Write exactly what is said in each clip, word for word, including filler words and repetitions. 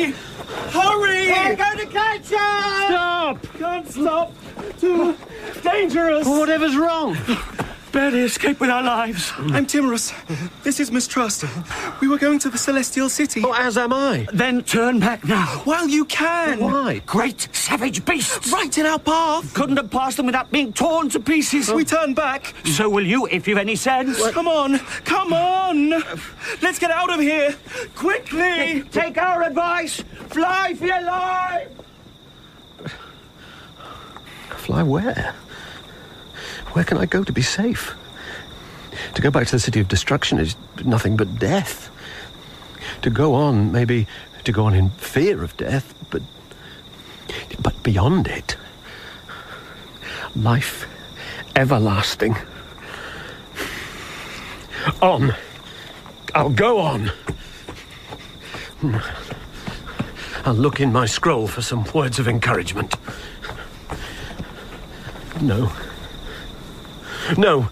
Hurry! Hurry! We're going to catch her! Stop! Can't stop. Too dangerous. Whatever's wrong? Barely escaped with our lives. I'm Timorous. This is Mistrust. We were going to the Celestial City. Oh, as am I. Then turn back now. While you can. Why? Great savage beasts. Right in our path. Couldn't have passed them without being torn to pieces. We turn back. So will you, if you've any sense. Come on. Come on. Let's get out of here. Quickly. Take our advice. Fly for your life. Fly where? Where can I go to be safe? To go back to the City of Destruction is nothing but death. To go on, maybe to go on in fear of death, but but beyond it, life everlasting. On. I'll go on. I'll look in my scroll for some words of encouragement. No. No.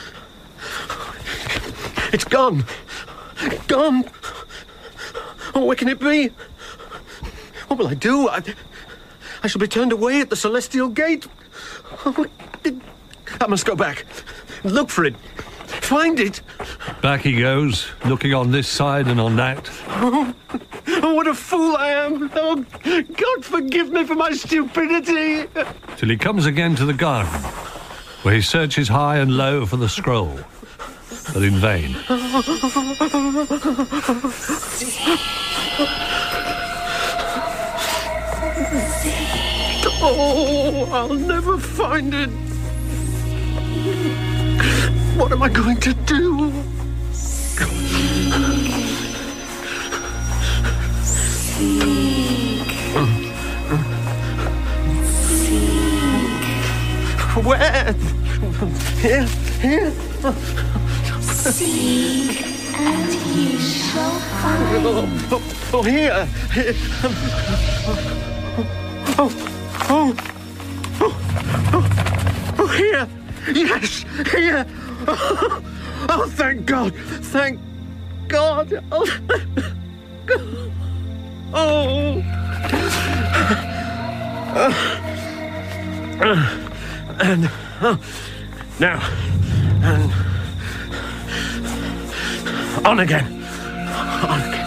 It's gone. Gone. Oh, where can it be? What will I do? I, I shall be turned away at the Celestial Gate. Oh, I must go back. Look for it. Find it. Back he goes, looking on this side and on that. Oh, oh, what a fool I am. Oh, God forgive me for my stupidity. Till he comes again to the garden, where he searches high and low for the scroll, but in vain. Oh, I'll never find it. What am I going to do? Where? Here? Here? Seek and ye shall find. Oh, oh, oh here. Here. Oh, oh, oh, oh, oh, here. Yes, here. Oh, oh, thank God. Thank God. Oh, oh. Uh, and oh, now, and on again. On again.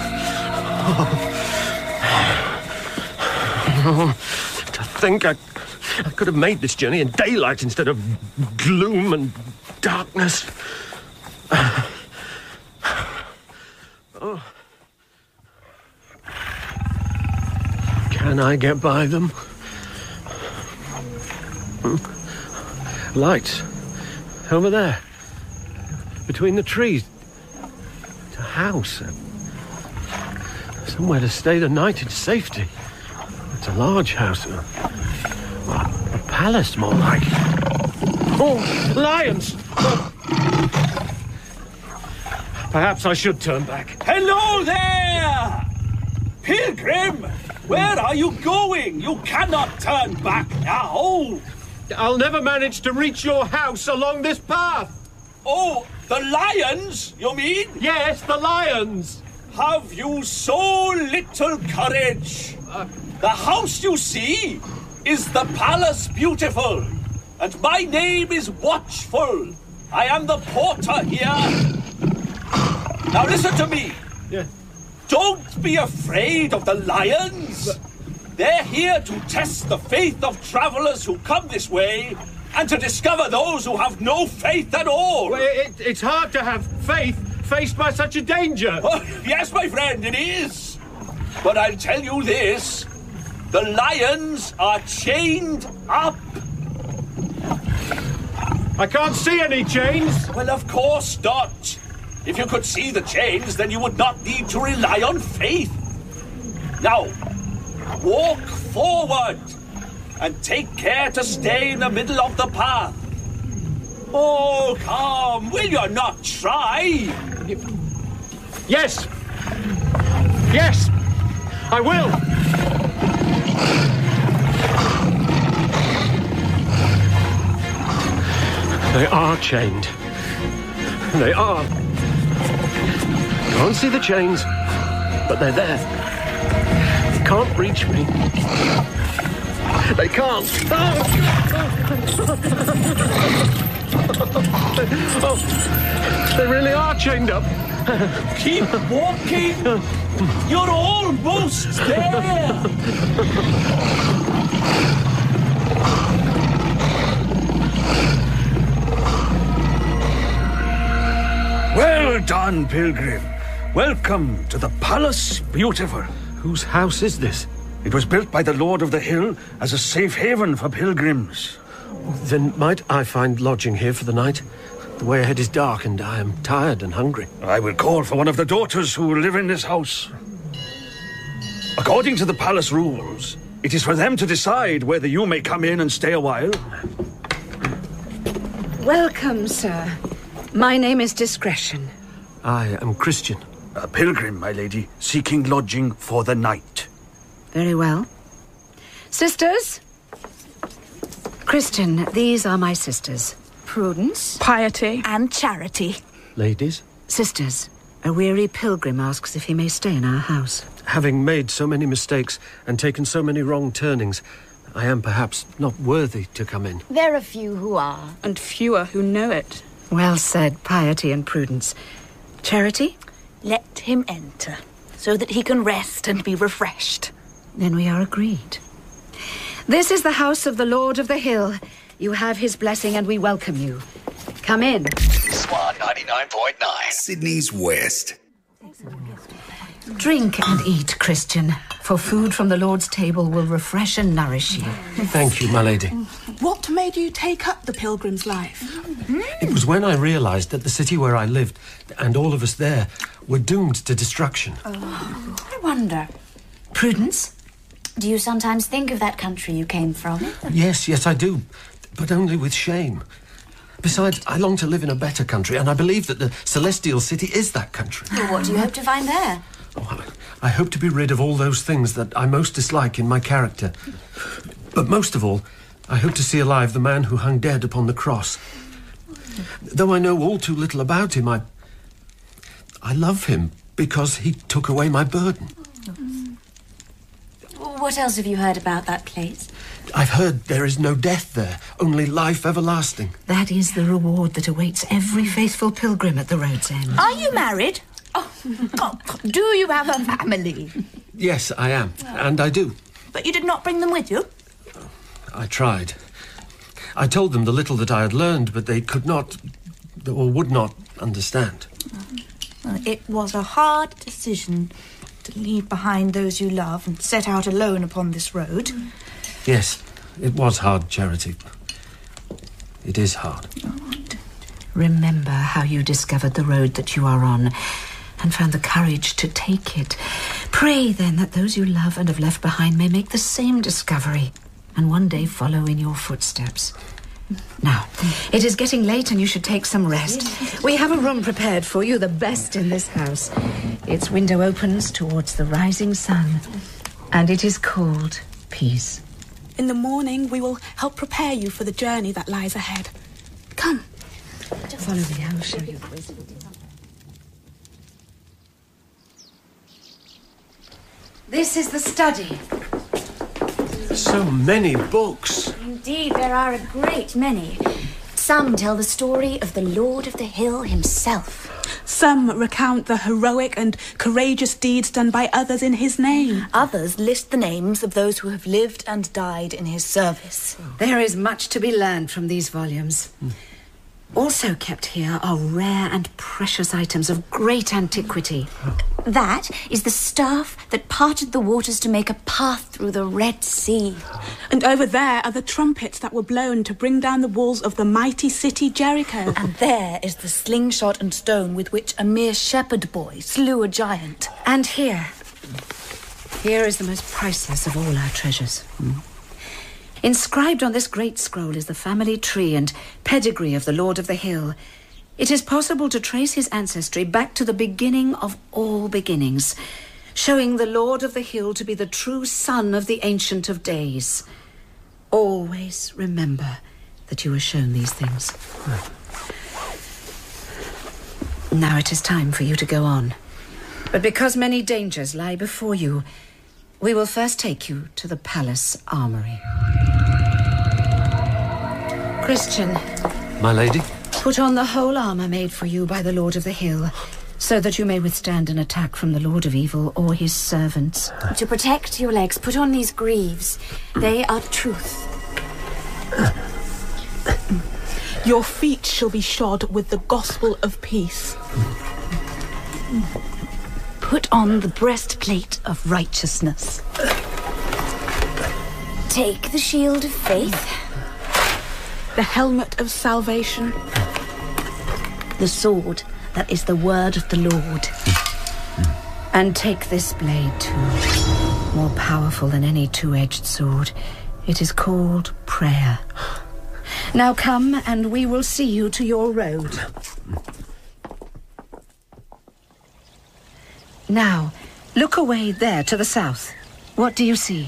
Oh. Oh, to think I, I could have made this journey in daylight instead of gloom and darkness. Oh. Can I get by them? Hmm. Lights. Over there. Between the trees. It's a house. Somewhere to stay the night in safety. It's a large house. A palace, more like. Oh, lions! Perhaps I should turn back. Hello there! Pilgrim! Where are you going? You cannot turn back now! I'll never manage to reach your house along this path! Oh, the lions, you mean? Yes, the lions! Have you so little courage? Uh, the house you see is the Palace Beautiful, and my name is Watchful. I am the porter here. Now listen to me. Yeah. Don't be afraid of the lions. They're here to test the faith of travelers who come this way and to discover those who have no faith at all. Well, it, it's hard to have faith faced by such a danger. Oh, yes, my friend, it is. But I'll tell you this. The lions are chained up. I can't see any chains. Well, of course not. If you could see the chains, then you would not need to rely on faith. Now, walk forward and take care to stay in the middle of the path. Oh, come, will you not try? Yes. Yes, I will. They are chained. They are. Can't see the chains, but they're there. can't reach me. They can't. Oh, they really are chained up. Keep walking. You're almost there. Well done, pilgrim. Welcome to the Palace Beautiful. Whose house is this? It was built by the Lord of the Hill as a safe haven for pilgrims. Then might I find lodging here for the night? The way ahead is dark and I am tired and hungry. I will call for one of the daughters who live in this house. According to the palace rules, it is for them to decide whether you may come in and stay a while. Welcome, sir. My name is Discretion. I am Christian. A pilgrim, my lady, seeking lodging for the night. Very well. Sisters? Christian, these are my sisters. Prudence, Piety, and Charity. Ladies, Sisters, a weary pilgrim asks if he may stay in our house. having made so many mistakes and taken so many wrong turnings, I am perhaps not worthy to come in. There are few who are. and fewer who know it. Well said, Piety and Prudence. Charity? Let him enter, so that he can rest and be refreshed. Then we are agreed. This is the house of the Lord of the Hill. You have his blessing and we welcome you. Come in. Swan ninety-nine point nine. Sydney's West. Drink and eat, Christian, for food from the Lord's table will refresh and nourish you. Thank you, my lady. What made you take up the pilgrim's life? It was when I realised that the city where I lived, and all of us there, were doomed to destruction. I wonder, Prudence? do you sometimes think of that country you came from? Yes, yes, I do, but only with shame. Besides, I long to live in a better country, and I believe that the Celestial City is that country. Well, what do you hope to find there? Oh, I hope to be rid of all those things that I most dislike in my character. But most of all, I hope to see alive the man who hung dead upon the cross. Though I know all too little about him, I... I love him because he took away my burden. What else have you heard about that place? I've heard there is no death there, only life everlasting. That is the reward that awaits every faithful pilgrim at the road's end. Are you married? Oh, oh, do you have a family? Yes, I am, and I do. But you did not bring them with you? I tried. I told them the little that I had learned, but they could not, or would not, understand. Well, it was a hard decision to leave behind those you love and set out alone upon this road. Yes, it was hard, Charity. It is hard. Remember how you discovered the road that you are on and found the courage to take it. Pray, then, that those you love and have left behind may make the same discovery and one day follow in your footsteps. Now, it is getting late and you should take some rest. We have a room prepared for you, the best in this house. Its window opens towards the rising sun, and it is called Peace. In the morning, we will help prepare you for the journey that lies ahead. Come. Follow me, I will show you. This is the study. So many books. Indeed, there are a great many. Some tell the story of the Lord of the Hill himself. Some recount the heroic and courageous deeds done by others in his name. Others list the names of those who have lived and died in his service. There is much to be learned from these volumes. Also kept here are rare and precious items of great antiquity. That is the staff that parted the waters to make a path through the Red Sea. And over there are the trumpets that were blown to bring down the walls of the mighty city Jericho. And there is the slingshot and stone with which a mere shepherd boy slew a giant. And here, here is the most priceless of all our treasures. Mm. Inscribed on this great scroll is the family tree and pedigree of the Lord of the Hill. It is possible to trace his ancestry back to the beginning of all beginnings, showing the Lord of the Hill to be the true son of the Ancient of Days. Always remember that you were shown these things. Now it is time for you to go on. But because many dangers lie before you, We will first take you to the palace armory. Christian. My lady? Put on the whole armour made for you by the Lord of the Hill, so that you may withstand an attack from the Lord of Evil or his servants. To protect your legs, put on these greaves. They are truth. Your feet shall be shod with the gospel of peace. Put on the breastplate of righteousness. Take the shield of faith. The helmet of salvation. The sword that is the word of the Lord. And take this blade too, more powerful than any two-edged sword. It is called prayer. Now come, and we will see you to your road. Now, look away there to the south. What do you see?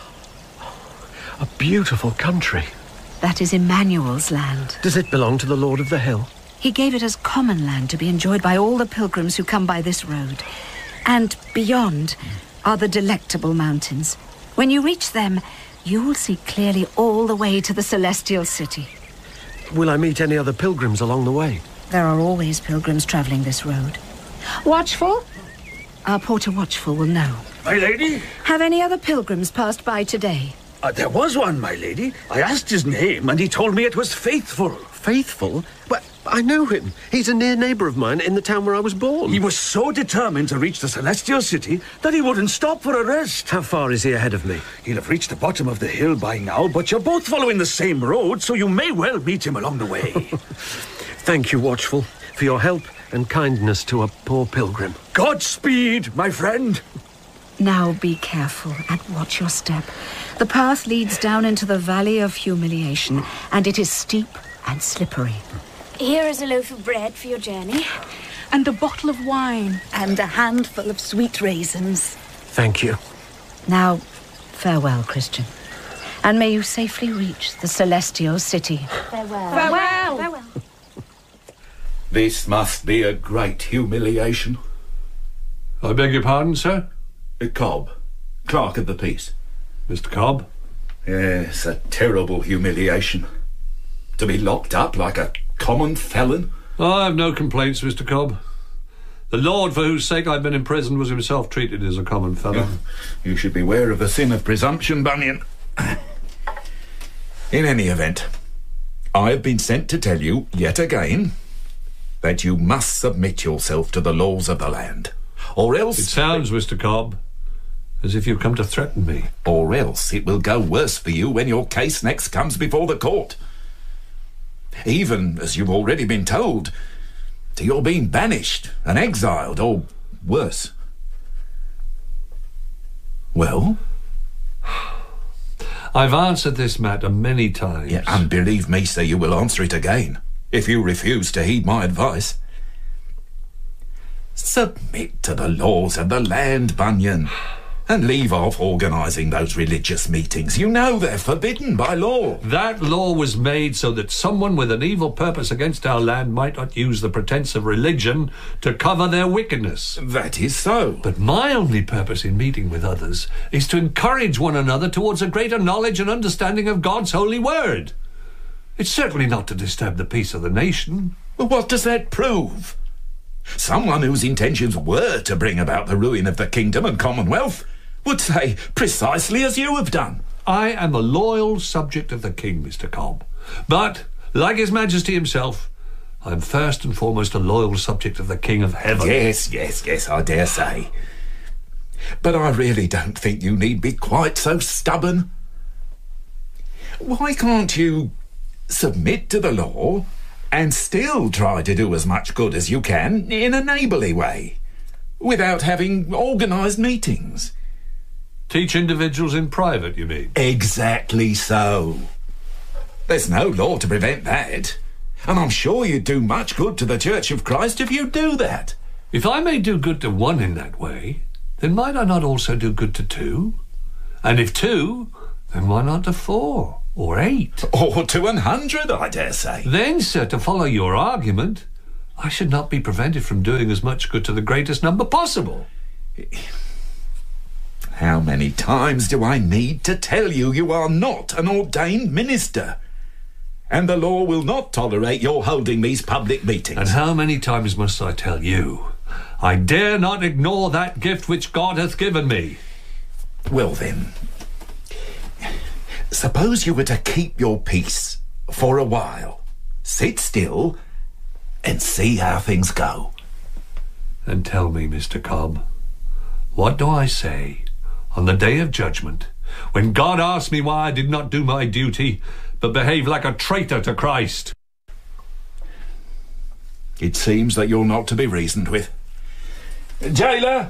A beautiful country. That is Emmanuel's land. Does it belong to the Lord of the Hill? He gave it as common land to be enjoyed by all the pilgrims who come by this road. And beyond are the Delectable Mountains. When you reach them, you will see clearly all the way to the Celestial City. Will I meet any other pilgrims along the way? There are always pilgrims travelling this road. Watchful? Our porter Watchful will know. My lady? Have any other pilgrims passed by today? Uh, there was one, my lady. I asked his name, and he told me it was Faithful. Faithful? Well, I know him. He's a near neighbour of mine in the town where I was born. He was so determined to reach the Celestial City that he wouldn't stop for a rest. How far is he ahead of me? He'll have reached the bottom of the hill by now, but you're both following the same road, so you may well meet him along the way. Thank you, Watchful, for your help and kindness to a poor pilgrim. Godspeed, my friend. Now be careful and watch your step. The path leads down into the Valley of Humiliation, and it is steep and slippery. Here is a loaf of bread for your journey. And a bottle of wine. And a handful of sweet raisins. Thank you. Now, farewell, Christian. And may you safely reach the Celestial City. Farewell. Farewell. Farewell. This must be a great humiliation. I beg your pardon, sir? Uh, Cobb, Clerk of the Peace. Mister Cobb? Yes, a terrible humiliation. To be locked up like a common felon. I have no complaints, Mister Cobb. The Lord for whose sake I've been imprisoned was himself treated as a common fellow. You should beware of the sin of presumption, Bunyan. In any event, I have been sent to tell you, yet again, that you must submit yourself to the laws of the land. Or else... It sounds, Mister Cobb, as if you've come to threaten me. Or else it will go worse for you when your case next comes before the court. Even, as you've already been told, to your being banished and exiled, or worse. Well? I've answered this matter many times. Yeah, and believe me, sir, you will answer it again, if you refuse to heed my advice. Submit to the laws of the land, Bunyan, and leave off organising those religious meetings. You know they're forbidden by law. That law was made so that someone with an evil purpose against our land might not use the pretence of religion to cover their wickedness. That is so. But my only purpose in meeting with others is to encourage one another towards a greater knowledge and understanding of God's holy word. It's certainly not to disturb the peace of the nation. Well, what does that prove? Someone whose intentions were to bring about the ruin of the kingdom and commonwealth would say precisely as you have done. I am a loyal subject of the king, Mister Cobb. But, like His Majesty himself, I am first and foremost a loyal subject of the King of Heaven. Yes, yes, yes, I dare say. But I really don't think you need be quite so stubborn. Why can't you submit to the law and still try to do as much good as you can in a neighbourly way, without having organised meetings? Teach individuals in private, you mean? Exactly so. There's no law to prevent that. And I'm sure you'd do much good to the Church of Christ if you do that. If I may do good to one in that way, then might I not also do good to two? And if two, then why not to four? Or eight? Or to an hundred, I dare say. Then, sir, to follow your argument, I should not be prevented from doing as much good to the greatest number possible. How many times do I need to tell you you are not an ordained minister? And the law will not tolerate your holding these public meetings. And how many times must I tell you? I dare not ignore that gift which God hath given me. Well then, suppose you were to keep your peace for a while. Sit still and see how things go. And tell me, Mister Cobb, what do I say on the day of judgment, when God asks me why I did not do my duty, but behave like a traitor to Christ? It seems that you're not to be reasoned with. Jailer!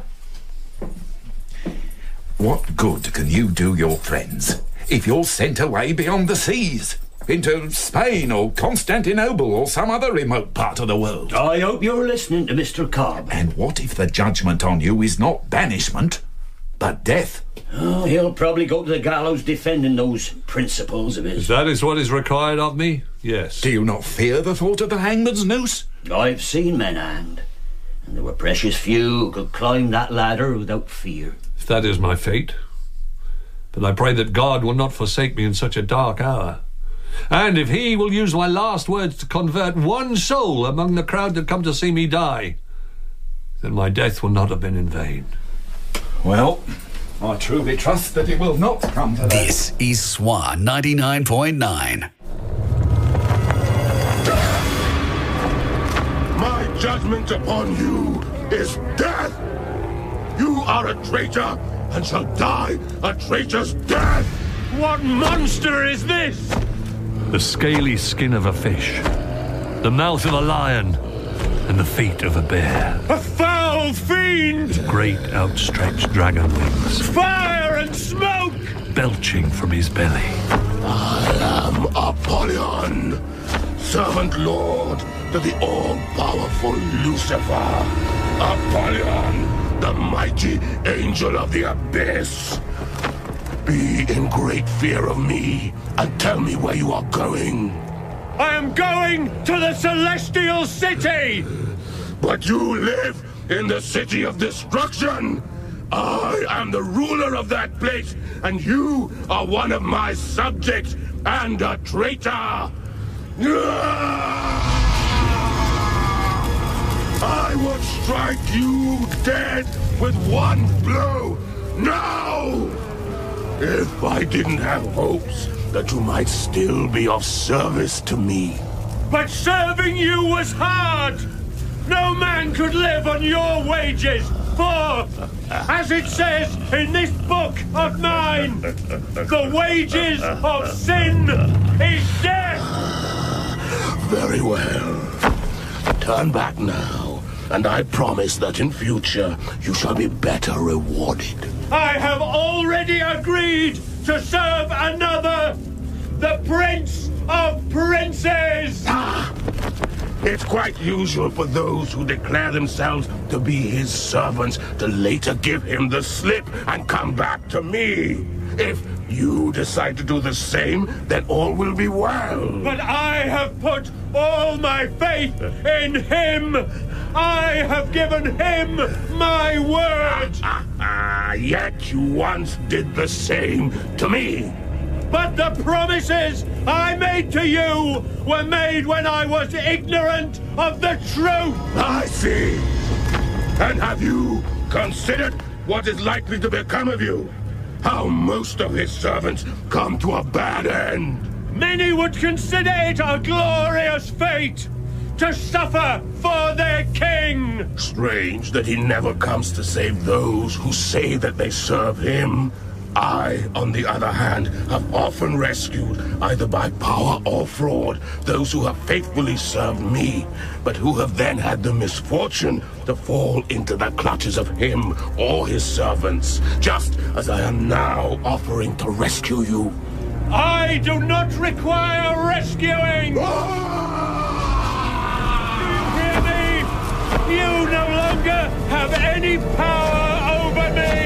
What good can you do your friends if you're sent away beyond the seas? Into Spain or Constantinople or some other remote part of the world? I hope you're listening to Mister Cobb. And what if the judgment on you is not banishment, but death? Oh, he'll probably go to the gallows defending those principles of his. If that is what is required of me, yes. Do you not fear the thought of the hangman's noose? I've seen men hanged, and there were precious few who could climb that ladder without fear. If that is my fate. But I pray that God will not forsake me in such a dark hour. And if he will use my last words to convert one soul among the crowd that come to see me die, then my death will not have been in vain. Well, I truly trust that it will not come to that. This is Swan ninety-nine point nine. My judgment upon you is death. You are a traitor and shall die a traitor's death. What monster is this? The scaly skin of a fish, the mouth of a lion, and the feet of a bear. A foul fiend! Great outstretched dragon wings. Fire and smoke! Belching from his belly. I am Apollyon, servant lord to the all-powerful Lucifer. Apollyon, the mighty angel of the abyss. Be in great fear of me and tell me where you are going. I am going to the Celestial City! But you live in the City of Destruction. I am the ruler of that place, and you are one of my subjects and a traitor. I will strike you dead with one blow now! If I didn't have hopes that you might still be of service to me. But serving you was hard! No man could live on your wages, for, as it says in this book of mine, the wages of sin is death! Very well. Turn back now, and I promise that in future you shall be better rewarded. I have already agreed to serve another, the Prince of Princes! Ah, it's quite usual for those who declare themselves to be his servants to later give him the slip and come back to me. If you decide to do the same, then all will be well. But I have put all my faith in him. I have given him my word. Ah, ah, ah, yet you once did the same to me. But the promises I made to you were made when I was ignorant of the truth. I see. And have you considered what is likely to become of you? How most of his servants come to a bad end. Many would consider it a glorious fate to suffer for their king. Strange that he never comes to save those who say that they serve him. I, on the other hand, have often rescued, either by power or fraud, those who have faithfully served me, but who have then had the misfortune to fall into the clutches of him or his servants, just as I am now offering to rescue you. I do not require rescuing! Do you hear me? You no longer have any power over me!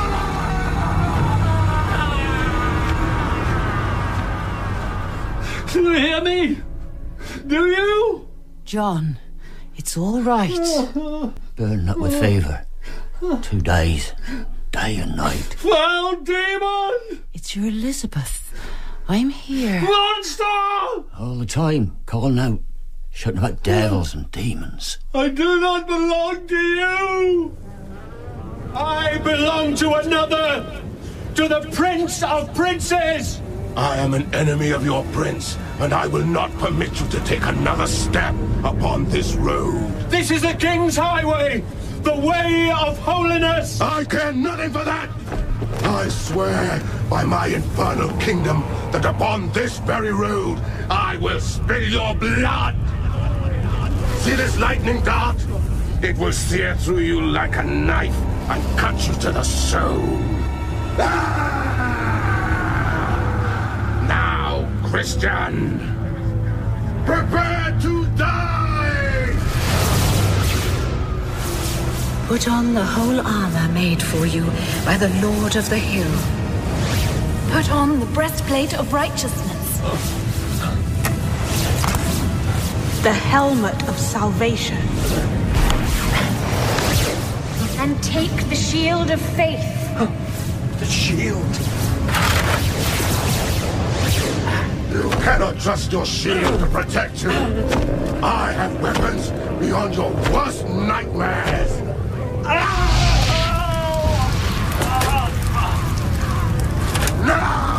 Do you hear me? Do you? John, it's all right. Burning up with fever. Two days. day and night. Foul demon! It's your Elizabeth. I'm here. Monster! All the time, calling out, shouting about devils and demons. I do not belong to you! I belong to another! To the Prince of Princes! I am an enemy of your prince, and I will not permit you to take another step upon this road. This is the King's Highway! The way of holiness! I care nothing for that! I swear by my infernal kingdom that upon this very road I will spill your blood! See this lightning dart? It will sear through you like a knife and cut you to the soul. Ah! Now, Christian, prepare to die! Put on the whole armor made for you by the Lord of the Hill. Put on the breastplate of righteousness. The helmet of salvation. And take the shield of faith. The shield? You cannot trust your shield to protect you. I have weapons beyond your worst nightmares. Now!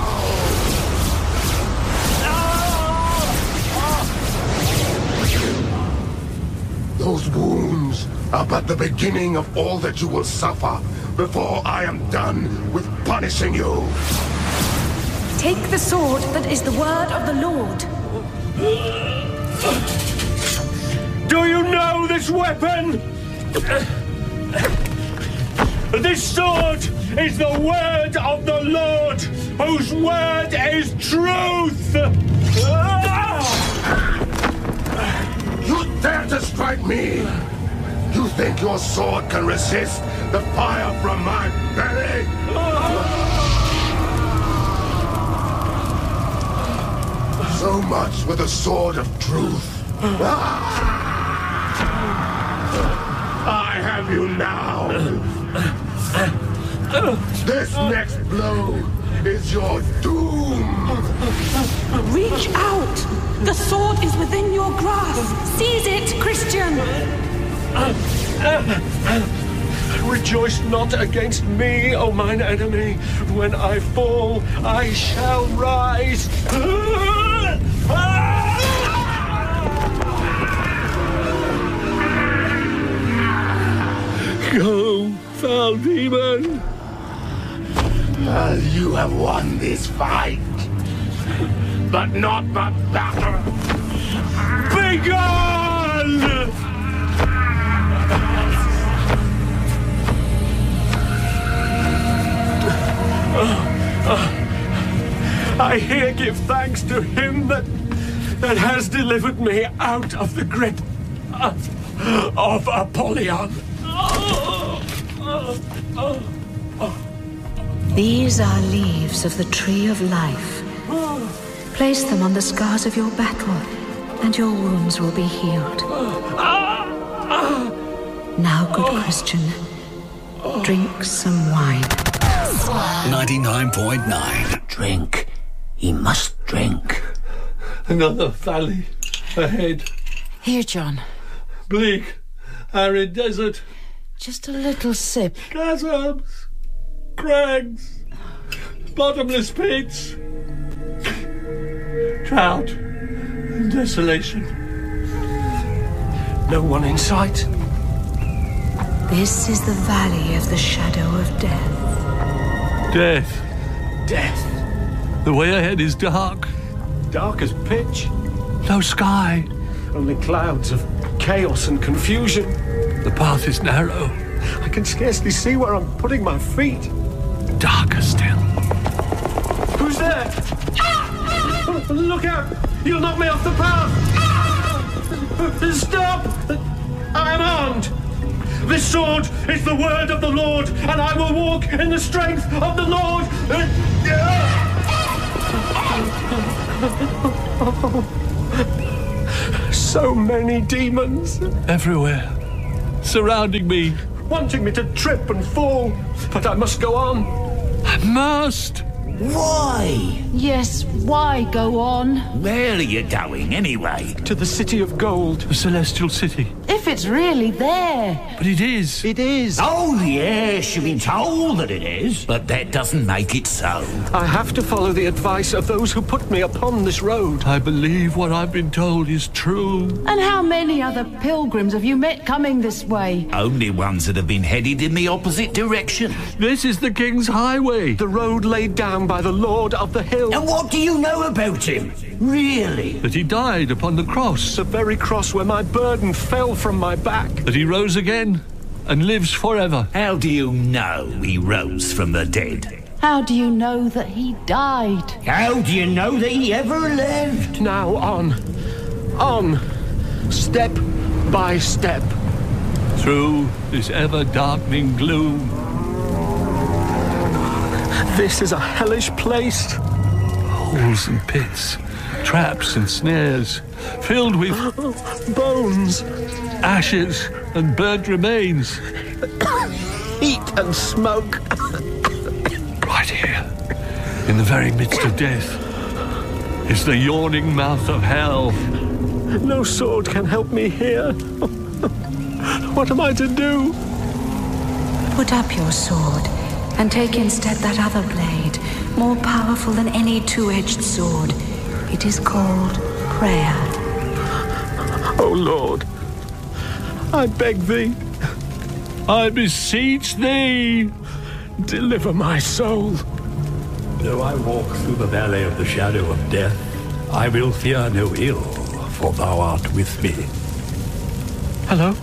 Those wounds are but the beginning of all that you will suffer before I am done with punishing you. Take the sword that is the word of the Lord. Do you know this weapon? This sword is the word of the Lord, whose word is truth! You dare to strike me? You think your sword can resist the fire from my belly? So much for the sword of truth. I have you now. This next blow is your doom. Reach out! The sword is within your grasp. Seize it, Christian! Rejoice not against me, O mine enemy. When I fall, I shall rise. Go, foul demon. Well, you have won this fight, but not my battle. Begone! I here give thanks to him that that has delivered me out of the grip of, of Apollyon. These are leaves of the tree of life. Place them on the scars of your battle, and your wounds will be healed. Now, good Christian, drink some wine. ninety-nine point nine. Drink. He must drink. Another valley ahead. Here, John. Bleak, arid desert. Just a little sip. Chasms, crags, bottomless pits, drought and desolation. No one in sight. This is the valley of the shadow of death. Death. Death. The way ahead is dark. Dark as pitch. No sky. Only clouds of chaos and confusion. The path is narrow. I can scarcely see where I'm putting my feet. Darker still. Who's there? Look out! You'll knock me off the path! Stop! I am armed! This sword is the word of the Lord, and I will walk in the strength of the Lord! So many demons. Everywhere. Surrounding me. wanting me to trip and fall. But I must go on. I must. Why? Yes, why go on? Where are you going, anyway? To the City of Gold. The Celestial City. If it's really there. But it is. It is. Oh, yes, you've been told that it is. But that doesn't make it so. I have to follow the advice of those who put me upon this road. I believe what I've been told is true. And how many other pilgrims have you met coming this way? Only ones that have been headed in the opposite direction. This is the King's Highway. The road laid down by the Lord of the Hill. And what do you know about him? Really? That he died upon the cross. The very cross where my burden fell from my back. That he rose again and lives forever. How do you know he rose from the dead? How do you know that he died? How do you know that he ever lived? Now on. On. Step by step. Through this ever-darkening gloom. This is a hellish place. Holes and pits, traps and snares, filled with bones, ashes and burnt remains. Heat and smoke. Right here, in the very midst of death, is the yawning mouth of hell. No sword can help me here. What am I to do? Put up your sword and take instead that other blade, more powerful than any two-edged sword. It is called prayer. O Lord, I beg thee, I beseech thee, deliver my soul. Though I walk through the valley of the shadow of death, I will fear no ill, for thou art with me. Hello?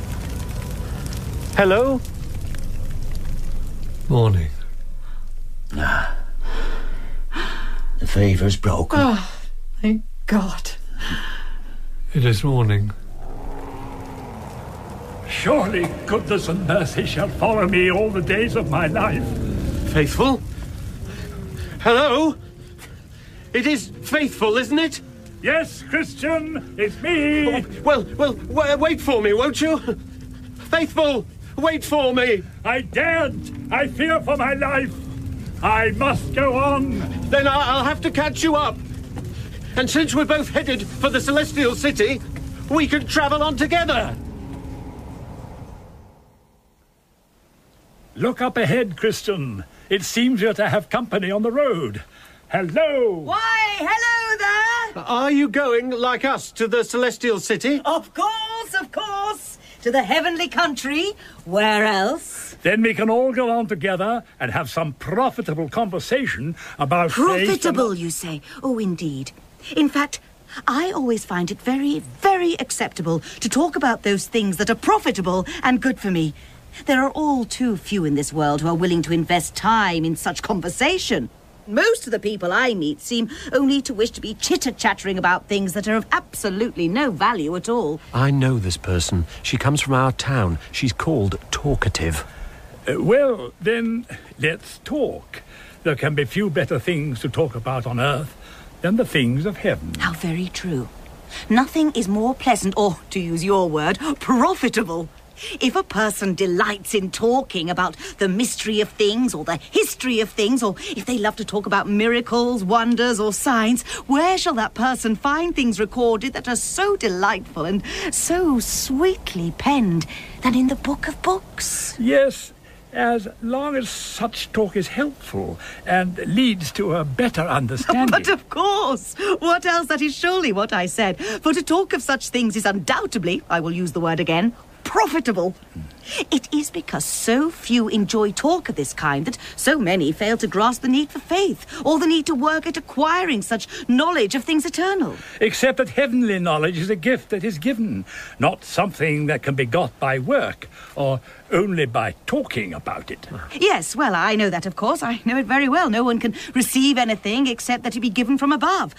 Hello? Morning. Ah. The fever's broken. Oh, thank God. It is morning. Surely goodness and mercy shall follow me all the days of my life. Faithful? Hello? It is Faithful, isn't it? Yes, Christian, it's me. Oh, well, well, w- wait for me, won't you? Faithful, wait for me. I daren't. I fear for my life. I must go on. Then I'll have to catch you up. And since we're both headed for the Celestial City, we can travel on together. Look up ahead, Christian. It seems you're to have company on the road. Hello. Why, hello there. Are you going, like us, to the Celestial City? Of course, of course. To the heavenly country. Where else? Then we can all go on together and have some profitable conversation about... Profitable, you say? Oh, indeed. In fact, I always find it very, very acceptable to talk about those things that are profitable and good for me. There are all too few in this world who are willing to invest time in such conversation. Most of the people I meet seem only to wish to be chitter-chattering about things that are of absolutely no value at all. I know this person. She comes from our town. She's called Talkative. Uh, well, then, let's talk. There can be few better things to talk about on earth than the things of heaven. How very true. Nothing is more pleasant, or, to use your word, profitable. If a person delights in talking about the mystery of things or the history of things, or if they love to talk about miracles, wonders, or signs, where shall that person find things recorded that are so delightful and so sweetly penned than in the book of books? Yes, as long as such talk is helpful and leads to a better understanding. But of course! What else? That is surely what I said. For to talk of such things is undoubtedly, I will use the word again, profitable. It is because so few enjoy talk of this kind that so many fail to grasp the need for faith, or the need to work at acquiring such knowledge of things eternal. Except that heavenly knowledge is a gift that is given, not something that can be got by work, or only by talking about it. Yes, well, I know that, of course. I know it very well. No one can receive anything except that it be given from above.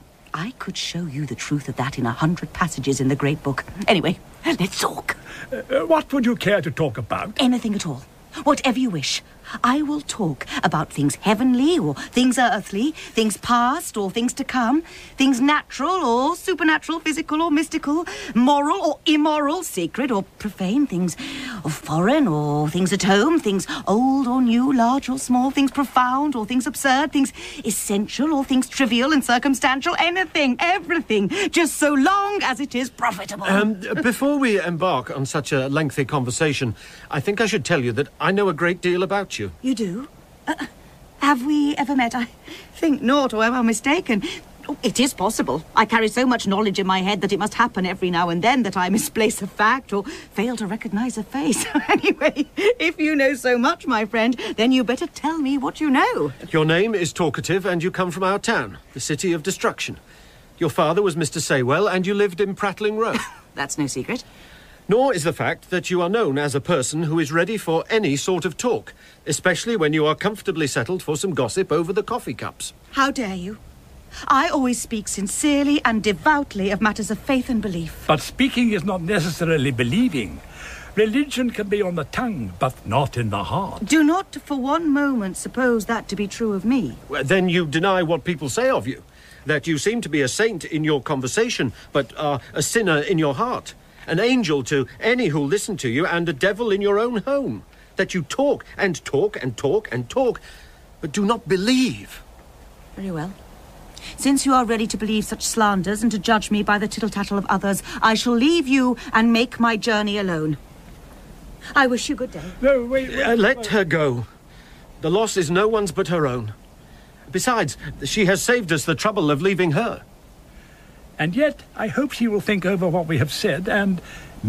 I could show you the truth of that in a hundred passages in the great book. Anyway, let's talk. Uh, what would you care to talk about? Anything at all. Whatever you wish. I will talk about things heavenly or things earthly, things past or things to come, things natural or supernatural, physical or mystical, moral or immoral, sacred or profane, things foreign or things at home, things old or new, large or small, things profound or things absurd, things essential or things trivial and circumstantial, anything, everything, just so long as it is profitable. Um, before we embark on such a lengthy conversation, I think I should tell you that I know a great deal about you. You do? Uh, have we ever met? I think not, or am I mistaken? Oh, it is possible. I carry so much knowledge in my head that it must happen every now and then that I misplace a fact or fail to recognize a face. Anyway, if you know so much, my friend, then you better tell me what you know. Your name is Talkative and you come from our town, the City of Destruction. Your father was Mister Saywell and you lived in Prattling Row. That's no secret. Nor is the fact that you are known as a person who is ready for any sort of talk, especially when you are comfortably settled for some gossip over the coffee cups. How dare you? I always speak sincerely and devoutly of matters of faith and belief. But speaking is not necessarily believing. Religion can be on the tongue, but not in the heart. Do not for one moment suppose that to be true of me. Well, then you deny what people say of you, that you seem to be a saint in your conversation, but are a sinner in your heart. An angel to any who listen to you, and a devil in your own home. That you talk and talk and talk and talk, but do not believe. Very well. Since you are ready to believe such slanders and to judge me by the tittle-tattle of others, I shall leave you and make my journey alone. I wish you good day. No, wait, wait, uh, let wait. her go. The loss is no one's but her own. Besides, she has saved us the trouble of leaving her. And yet, I hope she will think over what we have said and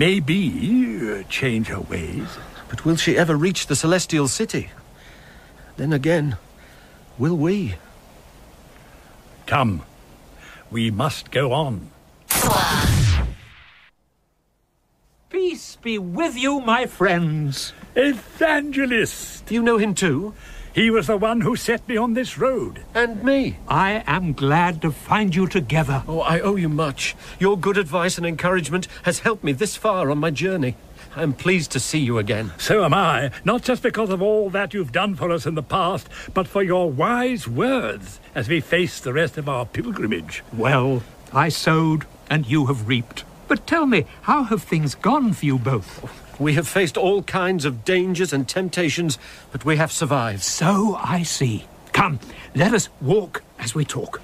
maybe uh, change her ways. But will she ever reach the Celestial City? Then again, will we? Come, we must go on. Peace be with you, my friends. Evangelist! You know him too? He was the one who set me on this road. And me. I am glad to find you together. Oh, I owe you much. Your good advice and encouragement has helped me this far on my journey. I am pleased to see you again. So am I, not just because of all that you've done for us in the past, but for your wise words as we face the rest of our pilgrimage. Well, I sowed and you have reaped. But tell me, how have things gone for you both? We have faced all kinds of dangers and temptations, but we have survived. So I see. Come, let us walk as we talk.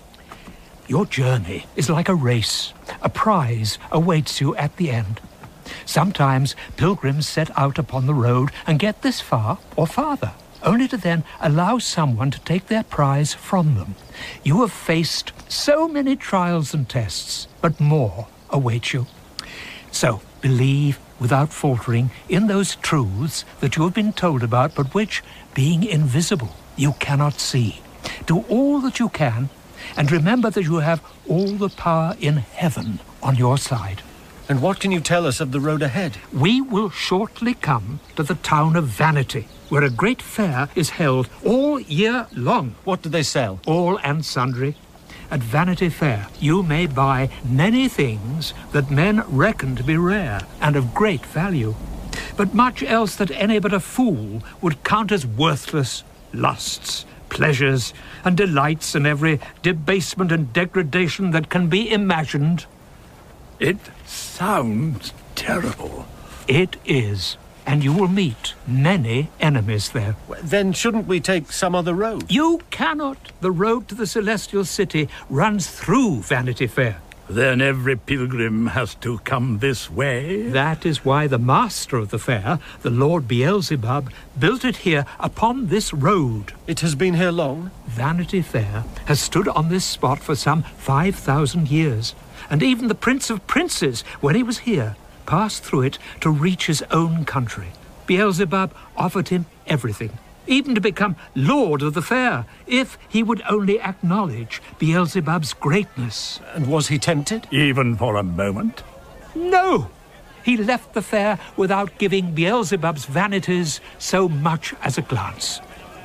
Your journey is like a race. A prize awaits you at the end. Sometimes pilgrims set out upon the road and get this far or farther, only to then allow someone to take their prize from them. You have faced so many trials and tests, but more await you. So, believe without faltering in those truths that you have been told about, but which, being invisible, you cannot see. Do all that you can, and remember that you have all the power in heaven on your side. And what can you tell us of the road ahead? We will shortly come to the town of Vanity, where a great fair is held all year long. What do they sell? All and sundry. At Vanity Fair, you may buy many things that men reckon to be rare and of great value, but much else that any but a fool would count as worthless: lusts, pleasures, and delights, and every debasement and degradation that can be imagined. It sounds terrible. It is, and you will meet many enemies there. Then shouldn't we take some other road? You cannot. The road to the Celestial City runs through Vanity Fair. Then every pilgrim has to come this way? That is why the master of the fair, the Lord Beelzebub, built it here upon this road. It has been here long? Vanity Fair has stood on this spot for some five thousand years, and even the Prince of Princes, when he was here, passed through it to reach his own country. Beelzebub offered him everything, even to become Lord of the Fair, if he would only acknowledge Beelzebub's greatness. And was he tempted? Even for a moment? No! He left the fair without giving Beelzebub's vanities so much as a glance.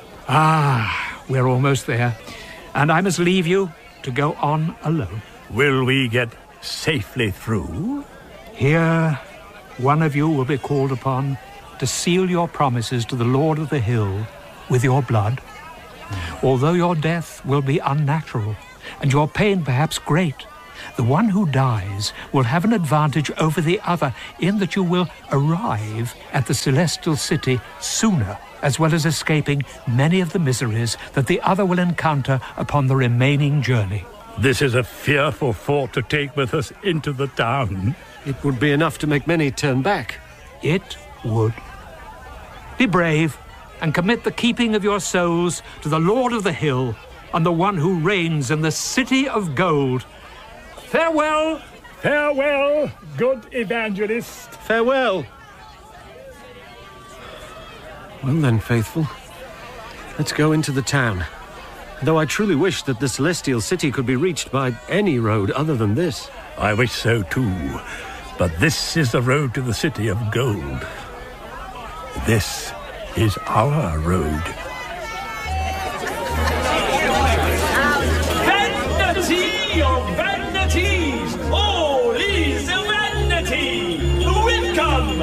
Ah, we're almost there, and I must leave you to go on alone. Will we get safely through? Here, one of you will be called upon to seal your promises to the Lord of the Hill with your blood. Although your death will be unnatural, and your pain perhaps great, the one who dies will have an advantage over the other in that you will arrive at the celestial city sooner, as well as escaping many of the miseries that the other will encounter upon the remaining journey. This is a fearful thought to take with us into the town. It would be enough to make many turn back. It would. Be brave and commit the keeping of your souls to the Lord of the Hill and the one who reigns in the City of Gold. Farewell! Farewell, good evangelist. Farewell. Well then, faithful, let's go into the town. Though I truly wish that the Celestial City could be reached by any road other than this. I wish so too, but this is the road to the City of Gold. This is our road. Vanity of vanities! All is vanity! Welcome!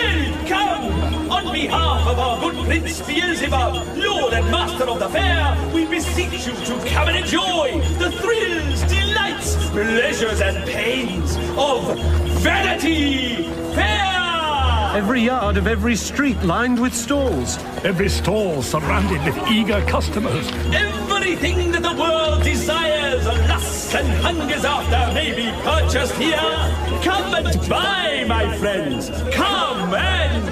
Welcome! On behalf of our good Prince Beelzebub, Lord and Master of the Fair, we beseech you to come and enjoy the thrills, delights, pleasures and pains of Vanity Fair! Every yard of every street lined with stalls. Every stall surrounded with eager customers. Everything that the world desires, lusts and hungers after may be purchased here. Come and buy, my friends. Come and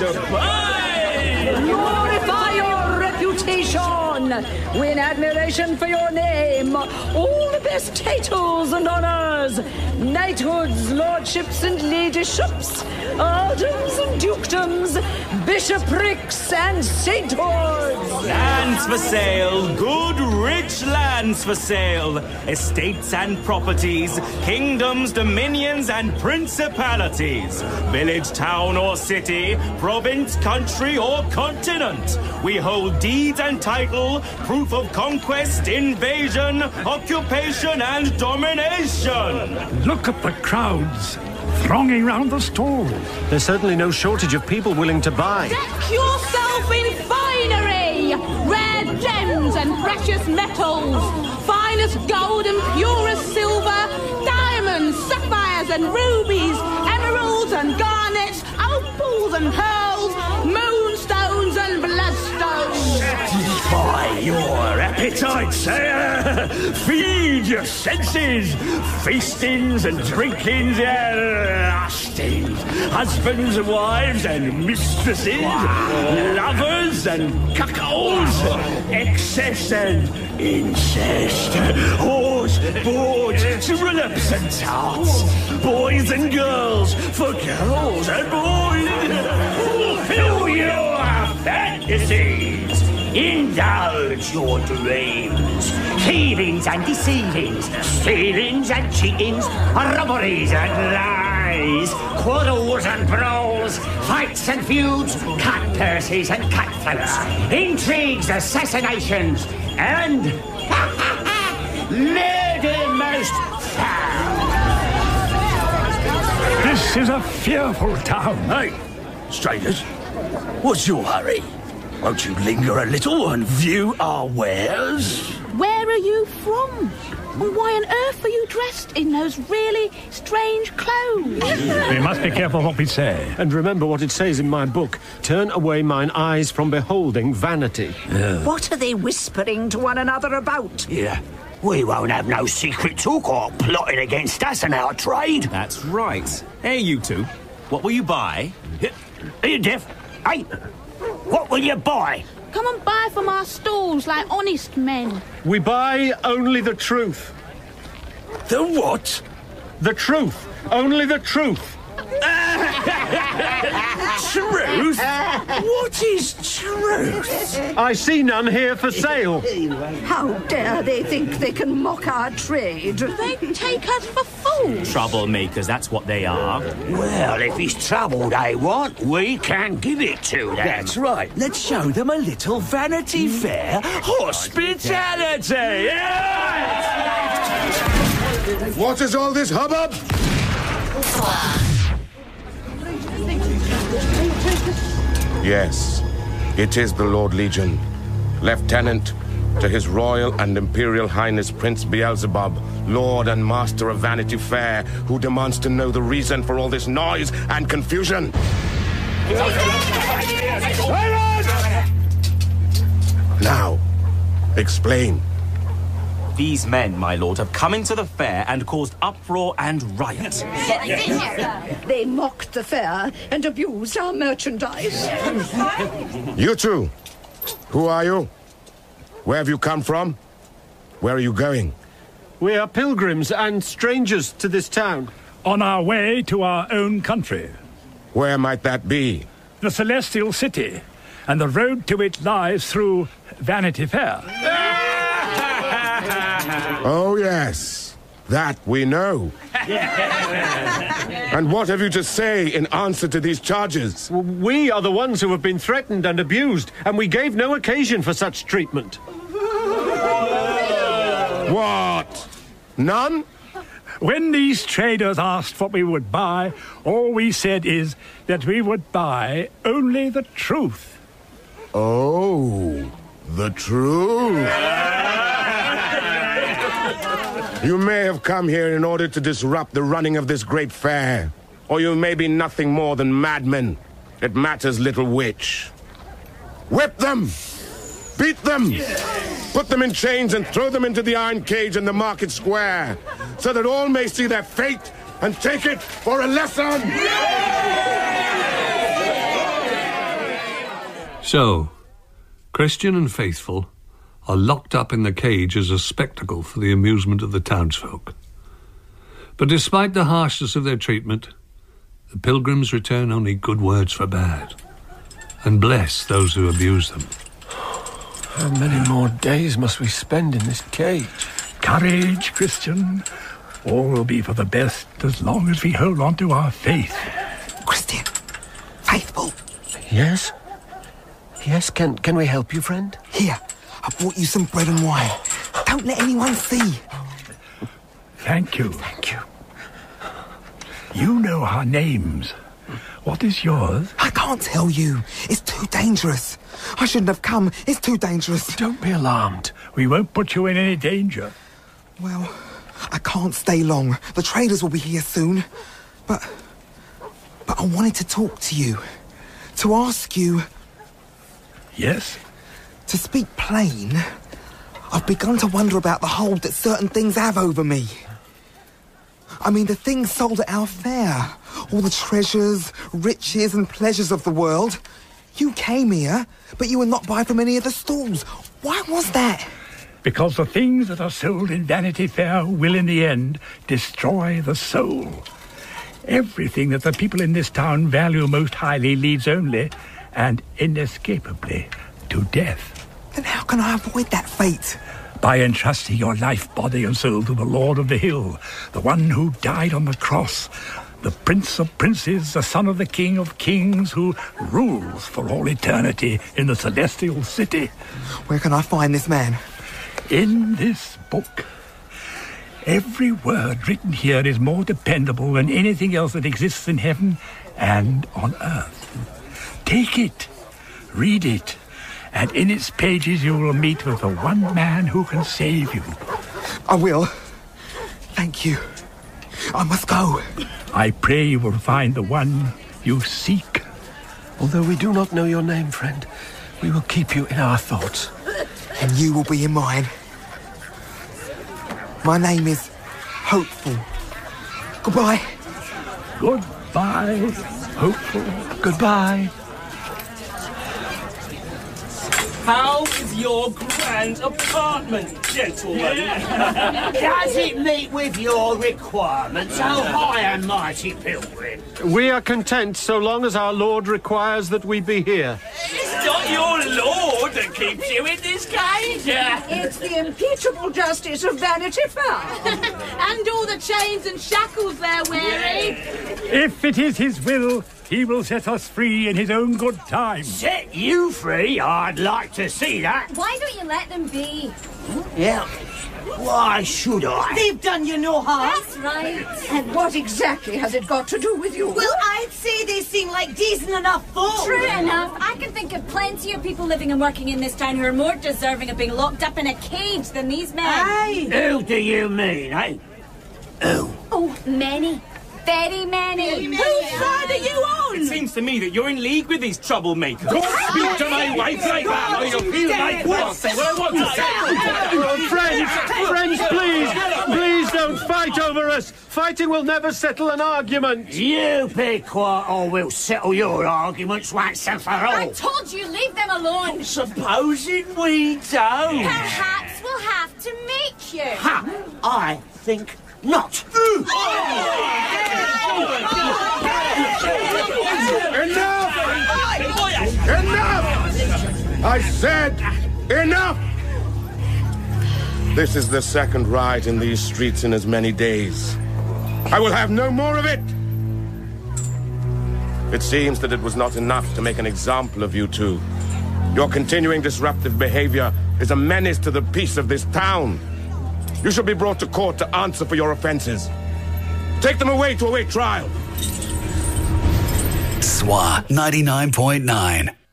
buy. Glorify your reputation. Win admiration for your name. All the best titles and honours. Knighthoods, lordships and ladyships. Earldoms and dukedoms. Bishoprics and sainthoods. Lands for sale. Good, rich lands for sale. Estates and properties. Kingdoms, dominions and principalities. Village, town or city. Province, country or continent. We hold deeds and title. Proof of conquest, invasion, occupation and domination. Look at the crowds thronging round the stalls. There's certainly no shortage of people willing to buy. Deck yourself in finery, rare gems and precious metals, finest gold and purest silver, diamonds, sapphires and rubies, emeralds and garnets, opals and pearls, moonstones and bloodstones. Satisfy your appetite, sir. Feed your senses. Feastings and drinkings and lustings. Husbands and wives and mistresses. Lovers and cuckolds. Excess and incest. Whores, boards, trollops and tarts. Boys and girls for girls and boys. Fulfill your fantasies. Indulge your dreams. Thievings and deceivings. Stealings and cheatings. Robberies and lies. Quarrels and brawls. Fights and feuds. Cut purses and cutthroats. Intrigues, assassinations. And murder most foul. This is a fearful town. Hey, strangers, what's your hurry? Won't you linger a little and view our wares? Where are you from? And why on earth are you dressed in those really strange clothes? We must be careful what we say. And remember what it says in my book. Turn away mine eyes from beholding vanity. Uh. What are they whispering to one another about? Yeah, we won't have no secret talk or plotting against us and our trade. That's right. Hey, you two. What will you buy? Are you deaf? Hey, what will you buy? Come and buy from our stalls like honest men. We buy only the truth. The what? The truth. Only the truth. Truth? What is truth? I see none here for sale. How dare they think they can mock our trade? They take us for fools. Troublemakers, that's what they are. Well, if it's trouble they want, we can give it to them. That's right. Let's show them a little Vanity Fair hospitality. What is all this hubbub? Yes, it is the Lord Legion, Lieutenant to His Royal and Imperial Highness Prince Beelzebub, Lord and Master of Vanity Fair, who demands to know the reason for all this noise and confusion. Now, explain. These men, my lord, have come into the fair and caused uproar and riot. They mocked the fair and abused our merchandise. You two, who are you? Where have you come from? Where are you going? We are pilgrims and strangers to this town. On our way to our own country. Where might that be? The Celestial City, and the road to it lies through Vanity Fair. Oh, yes. That we know. And what have you to say in answer to these charges? We are the ones who have been threatened and abused, and we gave no occasion for such treatment. What? None? When these traders asked what we would buy, all we said is that we would buy only the truth. Oh, the truth. You may have come here in order to disrupt the running of this great fair. Or you may be nothing more than madmen. It matters little which. Whip them! Beat them! Put them in chains and throw them into the iron cage in the market square, so that all may see their fate and take it for a lesson! So, Christian and Faithful are locked up in the cage as a spectacle for the amusement of the townsfolk. But despite the harshness of their treatment, the pilgrims return only good words for bad, and bless those who abuse them. How many more days must we spend in this cage? Courage, Christian. All will be for the best as long as we hold on to our faith. Christian, Faithful. Yes? Yes, can, can we help you, friend? Here, I brought you some bread and wine. Don't let anyone see. Thank you. Thank you. You know our names. What is yours? I can't tell you. It's too dangerous. I shouldn't have come. It's too dangerous. Don't be alarmed. We won't put you in any danger. Well, I can't stay long. The traders will be here soon. But... But I wanted to talk to you. To ask you... Yes? To speak plain, I've begun to wonder about the hold that certain things have over me. I mean, the things sold at our fair. All the treasures, riches and pleasures of the world. You came here, but you were not buy from any of the stalls. Why was that? Because the things that are sold in Vanity Fair will, in the end, destroy the soul. Everything that the people in this town value most highly leads only, and inescapably, to death. Then how can I avoid that fate? By entrusting your life, body and soul to the Lord of the Hill, the one who died on the cross, the Prince of Princes, the son of the King of Kings, who rules for all eternity in the Celestial City. Where can I find this man? In this book. Every word written here is more dependable than anything else that exists in heaven and on earth. Take it, read it, and in its pages you will meet with the one man who can save you. I will. Thank you. I must go. I pray you will find the one you seek. Although we do not know your name, friend, we will keep you in our thoughts. And you will be in mine. My name is Hopeful. Goodbye. Goodbye, Hopeful. Goodbye. How is your grand apartment, gentlemen? Does it meet with your requirements, oh high and mighty pilgrim? We are content so long as our Lord requires that we be here. It's not your Lord that keeps you in this cage. It's the impeachable justice of Vanity Fair. And all the chains and shackles they're wearing. If it is his will, he will set us free in his own good time. Set you free? I'd like to see that. Why don't you let them be? Yeah. Why should I? They've done you no harm. That's right. And what exactly has it got to do with you? Well, I'd say they seem like decent enough folk. True enough. I can think of plenty of people living and working in this town who are more deserving of being locked up in a cage than these men. Aye. Who do you mean, eh? Who? Oh, many. Very many. Whose side are you on? It seems to me that you're in league with these troublemakers. Don't speak to my wife like that, or you'll feel like what? Say what I want to say. Oh, friends, friends, please, please don't fight over us. Fighting will never settle an argument. You be quiet or we'll settle your arguments once and for all. I told you, leave them alone. Supposing we don't. Perhaps we'll have to make you. Ha! I think not. Enough! Enough! I said enough! This is the second riot in these streets in as many days. I will have no more of it! It seems that it was not enough to make an example of you two. Your continuing disruptive behavior is a menace to the peace of this town. You shall be brought to court to answer for your offenses. Take them away to await trial. S W A ninety-nine point nine.